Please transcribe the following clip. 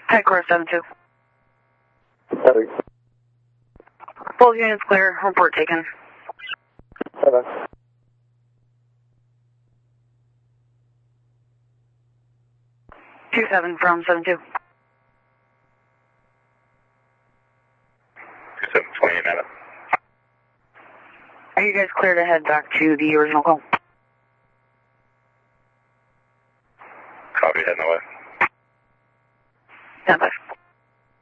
Tycor 7-2. Copy. Both units clear. Report taken. Bye-bye. 2-7 from 7-2. 27, 28 minutes. Are you guys clear to head back to the original call? Copy, heading away. Stand by.